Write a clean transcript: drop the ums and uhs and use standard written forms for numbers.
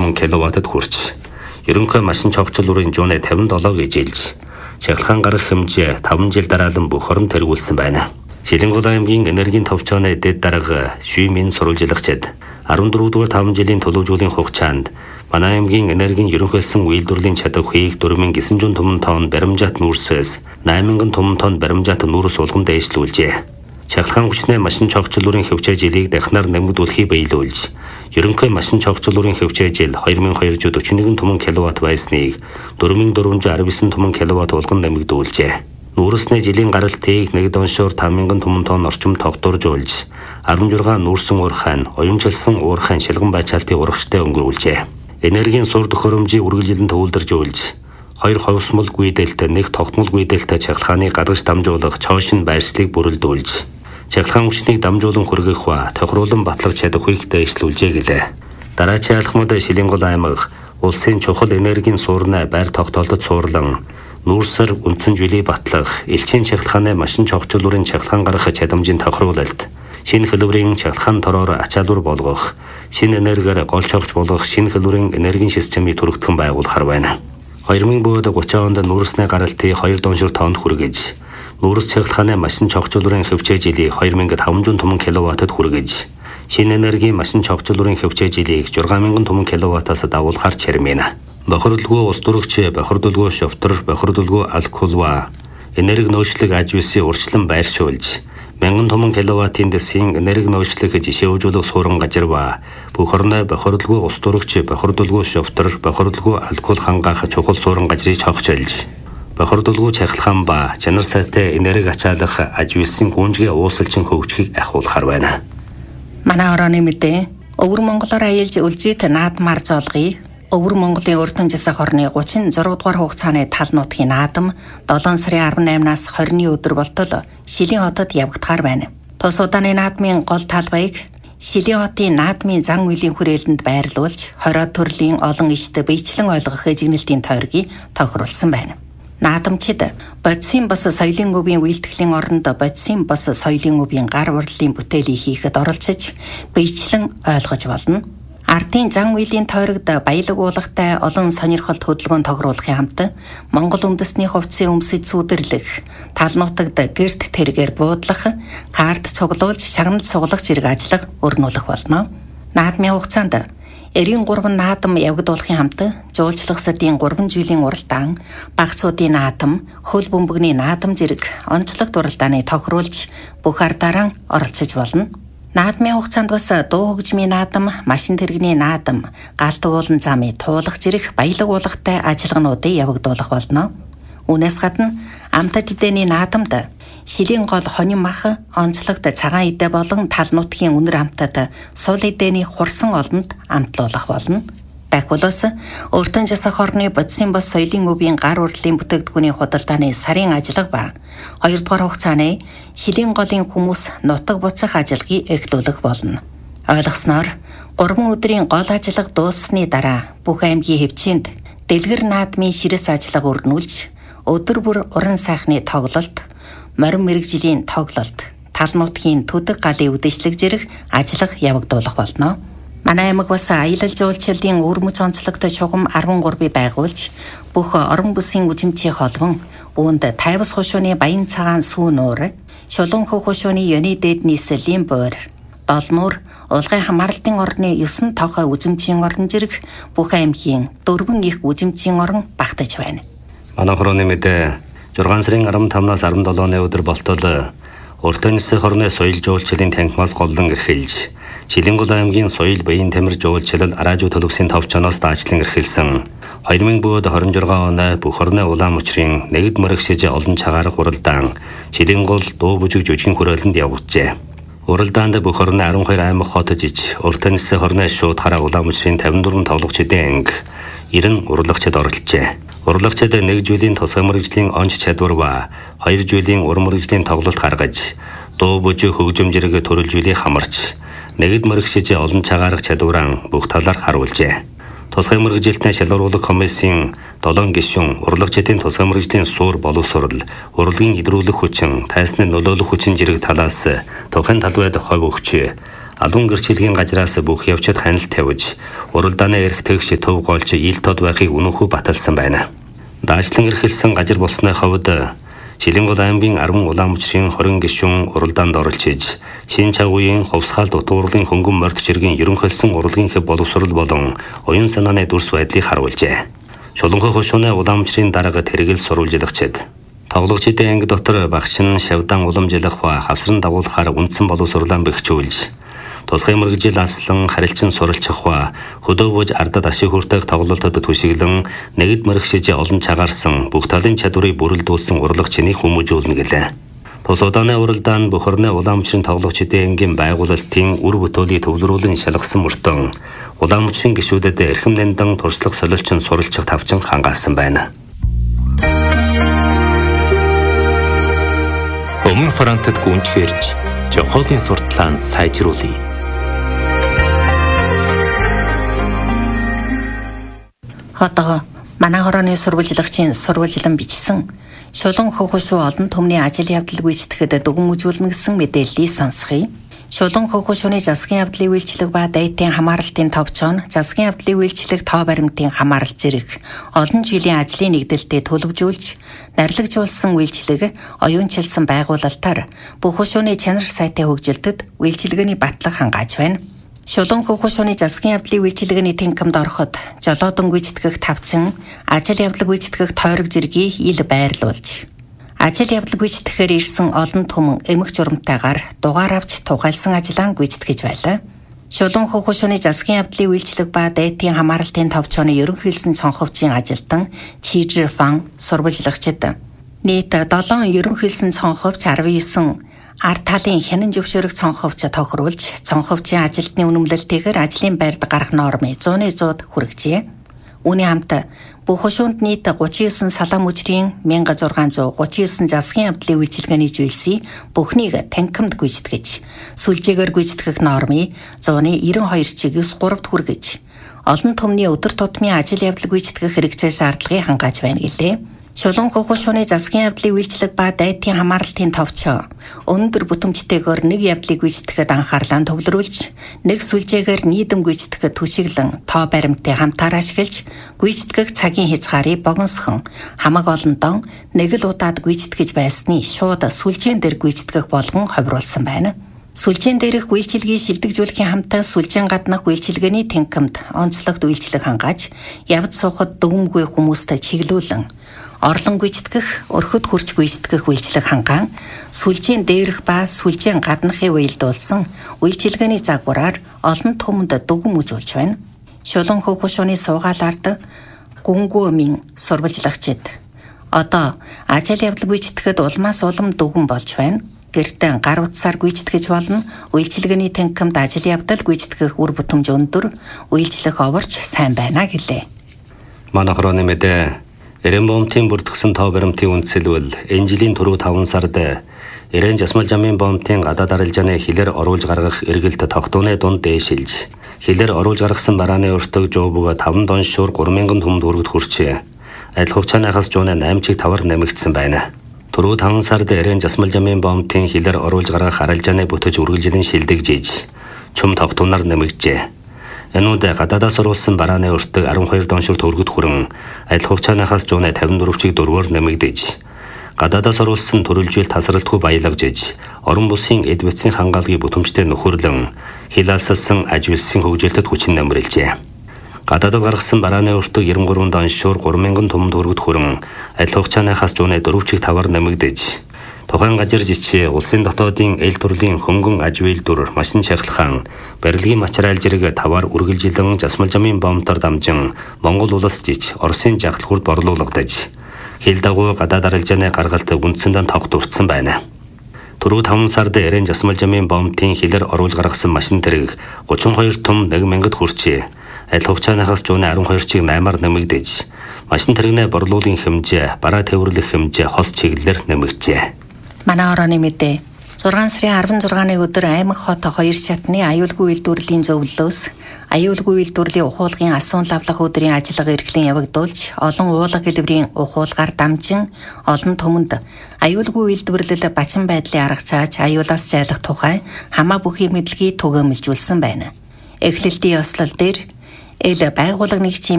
түмэн киловаттад хүрч ерөнхий машин чогцлуурын жууны 57 ижээлж шалхан гарах хэмжээ 5 жил дараалан бүх орон тэргүүлсэн байна. Шилэнгол аймгийн энергийн товчооны дэд дарга шүймийн сурвалжлагчид 14 дугаар 5 жилийн төлөвлөжүүлэн хугацаанд манай аймгийн энергийн ерөнхийлсөн үйлдвэрлэлийн чадвар хийг 4900 түмэн тонн баримжаат нүүрсээс 8000 түмэн тонн баримжаат нүүрс улган дээшлүүлжээ. Шалхан хүчний машин чогцлуурын хөвчөө жилийг дахнаар нэмэгдүүлэхийг биелүүлж, ерөнхий машин чогцлуурын хөвчөө жил 2241 түмэн киловатт байсныг 4419 түмэн киловатт улган нэмэгдүүлжээ. Нүүрсний жилийн гаралтыг нэгд оншоор 5000 түмэн тонн орчим тогтворжуулж, 16 нүүрсэн уурхайн, уянжилсан уурхайн шилгэн байцаалтыг урагштай өнгөрүүлжээ. Энергийн сур төхөөрөмжийг үргэлжлэн төвлөржүүлж, 2 ховсмол гүйдэлт, 1 тогтмол гүйдэлт чахалгааны гаргаж дамжуулах чоошин байршлыг бүрэлдүүлж, чахалгаан хүчнийг дамжуулан хүргэх ба тохируулан батлах чадах хүийг дэвшлүүлжээ гэлээ. Дараачийн алхмад Шилэнгол аймаг улсын чухал энергийн суурнаа байр тогтоолдод суурлан, нүүрсээр үндсэн жүлийг батлах, элчийн чахалгааны машин чогцлуурын чахалгаан гаргах чадамжийн тохируулалт, шинэ хэлбэрийн чахалгаан тороор ачаалбар болгох, шинэ энергиээр гол чогч болгох шинэ хэлбэрийн энергийн системийг түргэтгэн байгуулахар байна. 2030 онд нүүрсний гаралтыг 2 доншор тонн хүргэж, нүүрс чахалгааны машин чогцлуурын хөвчөө жилийг 2500 түмэн киловаттад хүргэж, шинэ энергийн машин чогцлуурын хөвчөө жилийг 6000 түмэн киловаттаас дагуулахар чирмэнэ. Бохирдолгүй ус дурагч, бохирдолгүй шовтор, бохирдолгүй алколва, энерги нөөцлөг ажвэсийн урьдчилан байршуулж, 1000 түмэн киловаттын дэсийн энерги нөөцлөх жишээжүүлэх суурин газар ба бүх орны бохирдолгүй ус дурагч, бохирдолгүй шовтор, бохирдолгүй алкол хангаах чухал суурин газрыг цогцолж, бохирдолгүй чахалгаан ба чанар сайтай энерги ачаалах ажвэсийн гүнжгийн уусалчин хөгжихийг ахиулахар байна. Манай орооны мэдээ Өвөр Монголоор аялж үлжит наадмаар зоолгоё. Өвөр Монголын өртөн засаг орны 36 дугаар хугацааны тал нутгийн наадам 7 сарын 18-наас 20-ны өдөр болтол Шилийн хотод явагдахаар байна. Тус удааны наадмын гол талбайг Шилийн хотын наадмын зан үйлийн хүрээлэнд байрлуулж, 20 төрлийн олон ишт биечлэн ойлгох эжигнэлтийн тойргийг тохируулсан байна. Наадамчид бодисын бос соёлын өвийн үйлдэхлийн оронд бодисын бос соёлын өвийн гар урлалын бүтээлийг хийхэд оролцож, биечлэн ойлгож болно. Ардын зан үйлийн тойрогт баялаг уулгатай олон сонирхолтой хөдөлгөөн тохируулахын хамт Монгол үндэсний хувцсыг өмсөж сүйдэрлэх, тал нутагт гэрт тэргээр буудлах, карт цуглуулж шагнал суглах зэрэг ажиллах өрнүүлэх болно. Наадмын хугацаанд 93 наадам явагдуулахын хамт жуулчлагсдын 3 жилийн уралдаан, багцуудын наадам, хөл бөмбөгний наадам зэрэг онцлог уралдааны тохируулж бүх ардаараа оролцож болно. Наадмын хугацаанд бас дуу хөгжмийн наадам, машин тэрэгний наадам, галт уулан замын туулах зэрэг баялаг уулгатай ажиллагаануудыг явагдуулах болно. Үүнээс гадна амтад эдэний наадамд Шилийн гол хонин мах, онцлогт цагаан эдэ болон тал нутгийн үнэр амтад сул эдэний хурсан олонд амтлуулах болно. Дахиулаас өртөн засаг орны бодисын бос соёлын өвийн гар урлалын бүтээгдэхүүний худалдааны сарын ажиллага ба 2 дугаар хугацааны Шилийн голын хүмүүс нутаг буцах ажиллагийг эхлүүлэх болно. Ойлгосноор 3 өдрийн гол ажиллага дууссаны дараа бүх аймгийн хэвчээнд дэлгэр наадмын ширэс ажиллага өрнүүлж, өдөр бүр уран сайхны тоглолт, морин мэрэгжлийн тоглолт, тал нутгийн төдөг галын үдэшлэг зэрэг ажиллага явагдуулах болно. Манай аймаг бас аялал жуулчлалын өвөрмөц онцлогтой шугам 13-ыг байгуулж, бүх орон бүсийн үжимчийн холбон, үүнд тайвас хушууны баян цагаан сүү нуур, шулуун хөх хушууны ёны дээд нийслэлийн буур, долнуур, улгын хамаарлтын орны 9 тохой үжимчийн орон зэрэг бүх аймгийн 4 их үжимчийн орон багтаж байна. Манай хорооны мэдээ 6 сарын 15-наас 17-ны өдөр болтол Уртын засаг орны соёл жуулчлалын танхимаас голлон эрхэлж, Шилэнгол аймгийн соёл баян тамир жуулчлал араажуу төлөвсийн товчоноос даачлан эрхэлсэн 2026 оны бүх орны улаан мөчрийн нэгд мөрөгсөж олон цагаарах уралдаан Шилэнгол дуу бүжиг жүжигэн хүрээлэнд явагджээ. Уралдаанд бүх орны 12 аймаг хот жиж, Уртын засаг орны шууд хараа улаан мөчрийн 54 тоглогчдын анги 90 урлагчид оролцжээ. Урлагчид нэг жилийн тусгай мэргэжлийн онц чадвар ба 2 жилийн уран мэргэжлийн тоглолт гаргаж, дуу бүжиг хөгжим зэрэг төрөлжүүлийг хамарч, нэгд мэргэжиж олон цагаарах чадвараа бүх талаар харуулжээ. Тусгай мэргэжилтний шалгаруулах комиссийн 7 гишүүн урлагчдын тусгай мэргэжлийн суур боловсрол, урлагийн идрүүлэх хүчин, тайсны нөлөөлөх хүчин зэрэг талаас тухайн талбайд хов өгч, Алуун гэрчлэгийн газраас бүх явцад хяналт тавьж, уралдааны эрхтгч төв голч ил тод байхыг үнэнхүү баталсан байна. Даажлан эрхэлсэн газар болсны хувьд Шилэнгол аймгийн 10 Улаанбаатарын 20 гишүүн уралдаанд оролцож, Шин Чагуугийн хувьсгаал дутуурлын хөнгөн морд жиргийн ерөнхийлсөн урлагийн хэв боловсрол болон оюун санааны дүрс байдлыг харуулжээ. Шулуунхай хошууны Улаанбаатарын дарга тэрэгэл сурвалжлагчид тоглогчдын анги дотор багш нь шавдан уламжлах ба хавсран дагуулахаар үндсэн боловсруулан бэхжүүлж, тусгай мэргэжил аслан харилцан суралцах ба хөдөө бууж ардад ашиг хүртэх тоглолтод түшиглэн нэгд мэрэгшиж олон чагаарсан бүх талын чадварыг бүрэлдүүлсэн урлагчнийг хүмүүжүүлнэ гэлээ. Тус удааны уралдаан бохорны Улаанбаатарын тоглогчдын ангийн байгуулалтын үр бүтээлийг төвлөрүүлэн шалгасан мөртөө Улаанбаатарын гишүүдэд эрхэм нэндан туршлага солилцсон суралцах тавчин хангаасан байна. Өмнө Франтад гүнжгэрж Жохолын сурталаанд сайжруулъя. Одоо манай хорооны сурвалжлагчийн сурвалжлан бичсэн Шулуун хөхөшүү олон түмний ажил явдал гүйцэтгэхэд дүгэн үзүүлнэ гэсэн мэдээллийг сонсхий. Шулуун хөхөшүүний засгийн явдлын үйлчлэг ба дайдын хамааралтын товчон, засгийн явдлын үйлчлэг тоо баримтын хамаарал зэрэг олон жилийн ажлын нэгдэлтэд төлөвжүүлж, нарлагжуулсан үйлчлэг оюунчилсан байгуулалтаар бүх хөхөшүүний чанар сайтай хөгжилдөд үйлчлэгээний батлах хангааж байна. Шулуун хөхөшүүний засгийн явдлын үйлчилгээний тэнхимд ороход жолоодон гүйцэтгэх тавчин, ажил явдал гүйцэтгэх тойрог зэргийг ил байрлуулж, ажил явдал гүйцэтгэхээр ирсэн олон түмэн эмх журамтайгаар дугаар авч тухайлсан ажлаа гүйцэтгэж байлаа. Шулуун хөхөшүүний засгийн явдлын үйлчлэг ба дайдын хамааралтын товчооны ерөнхийлсөн цонховчийн ажилтан Чижир Фан сурвалжлагчид нийт 7 ерөнхийлсөн цонховч 19 ард талын хянан зөвшөөрөх цонховч тохируулж, цонховчийн ажилтны үнэмлэлтэйгээр ажлын байрд гарах нормыг 100% хүргэжээ. Үүний хамт бүх хошуунд нийт 39 салаа мужрын 1639 засгийн явдлын үйлчилгээний зүйлсийг бүхнийг танхимд гүйцэтгэж, сүлжээгээр гүйцэтгэх нормыг 192-9 3-т хүргэж, олон түмний өдөр тутмын ажил явдал гүйцэтгэх хэрэгцээ шаардлагыг хангааж байна гэлээ. Шулуун хөхөшүүний засгийн явдлын үйлчлэг ба дайдын хамааралтын товчоо өндөр бүтэмжтэйгээр нэг явдлыг гүйцэтгэхэд анхаарлаа төвлөрүүлж, нэг сүлжээгээр нийтэм гүйцэтгэхэд түшиглэн тоо баримтыг хамтаар ашиглаж, гүйцэтгэх цагийн хязгаарыг богиносхон хамаг олондоо нэг л удаад гүйцэтгэж байсныг шууд сүлжээн дээр гүйцэтгэх болгон ховруулсан байна. Сүлжээн дээрх үйлчилгээг шилдэгжүүлэхийн хамтаа сүлжээн гаднах үйлчилгээний тэнхимд онцлогт үйлчлэг хангааж, явж суухад дүгмгүй хүмүүстэй чиглүүлэн орлон гүйцэтгэх, өрхөд хурц гүйцэтгэх үйлчлэг хангаан, сүлжээн дээрх ба сүлжээн гаднахыг уялдуулсан үйлчилгээний загвараар олон түмэнд дүгэн үзүүлж байна. Шулуун хөхөшүүний суугаалаард гүнгүүмийн сурвалжлагчид одоо ажил явдал гүйцэтгэхэд улмаас улам дүгэн болж байна. Гэртээ гар утсаар гүйцэтгэж болно. Үйлчилгээний тэнхимд ажил явдал гүйцэтгэх үр бүтэмж өндөр, үйлчлэх оварч сайн байна гэлээ. Манай хорооны мэдээ Эренбомтын бүрдгсэн тоо баримтын үндсэлвэл энэ жилийн түрүү 5 сард Эрен Жасмал жамын бомтын гадаад арилжааны хилээр оруулж гаргах эргэлт тогтооны дунд дээшилж, хилээр оруулж гаргасан барааны өртөг жөөгөө 5 тонн шуур 3000 түмэнд хүргэж хүрчээ. Адил хугацаанаас жууны 8 чиг тавар нэмэгдсэн байна. Түрүү 5 сард Эрен Жасмал жамын бомтын хилээр оруулж гаргах арилжааны бүтэц үргэлжлэн шилдэгжиж, чөм тогтооноор нэмэгджээ. Энүүд гадаадаас оруулсан барааны өртөг 12 тонн шуур төгрөгөд хүрэн адил хугацаанаас жууны 54 чиг 4-өөр нэмэгдэж, гадаадаас оруулсан төрөлжил тасралтгүй баялагжиж, орон бусын эд бүтцийн хангаалгыг бүтэмжтэй нөхөрлөн хилаалсан аж үйлсийн хөгжилтэд хүчин нэмрэлжээ. Гадаадд гаргасан барааны өртөг 93 тонн шуур 3000 түмэнд хүргэж хүрэн адил хугацаанаас жууны 4 чиг тавар нэмэгдэж, тухайн газар жичээ улсын дотоодын эл төрлийн хөнгөн аж үйлдвэр, машин чахалгаан, барилгын материал зэрэг тавар үргэлжилэн Жасмал жамын бомтоор дамжин Монгол улс жич Оросын жагалхурд борлуулагдаж, хил дагуу гадаад арилжааны гаргалт үндсэндээ тогтворцсон байна. Түрүү 5 сард Эрен Жасмал жамын бомтын хилээр оруулж гаргасан машин тэрэг 32 том 1000-д хүрчээ. Адил хугацаанаас жууны 12 чиг 8-аар нэмэгдэж, машин тэрэгнээ борлуулын хэмжээ, бараа тээвэрлэх хэмжээ хос чиглэлээр нэмэгджээ. Манай орооны мэдээ 6 сарын 16-ны өдөр Аймаг хот 2 шатны аюулгүй үйлдвэрлэлийн зөвлөлөөс аюулгүй үйлдвэрлэлийн ухуулгын асуун лавлах өдрийн ажиллагаа эрхлэн явагдуулж олон уулга хэлбэрийн ухуулгаар дамжин олон түмэнд аюулгүй үйлдвэрлэл бачин байдлын арга цааж аюулаас зайлах тухай хамаа бүхий мэдлэгийг түгээмэлжүүлсэн байна. Эхлэлтийн ёслол дээр эл байгууллага нэгжийн